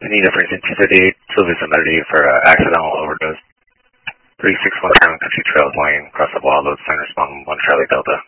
Anita Precinct 258, Sylvia Cemetery for accidental overdose. 361 Crown Country Trails Lane, across the wall, load sign respond 1 Charlie Delta.